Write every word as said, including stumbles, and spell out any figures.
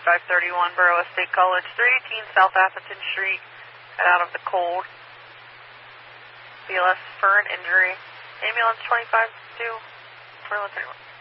five thirty-one, Borough State College, three eighteen South Atherton Street. Head out of the cold. B L S for an injury. Ambulance twenty-five two, twenty-one thirty-one.